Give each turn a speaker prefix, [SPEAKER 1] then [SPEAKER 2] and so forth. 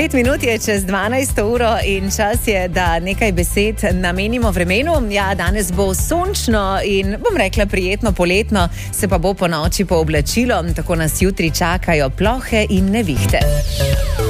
[SPEAKER 1] 5 minut je čez 12 uro in čas je, da nekaj besed namenimo vremenu. Ja, danes bo sončno in bom rekla prijetno poletno, se pa bo po noči pooblačilo, tako nas jutri čakajo plohe in nevihte.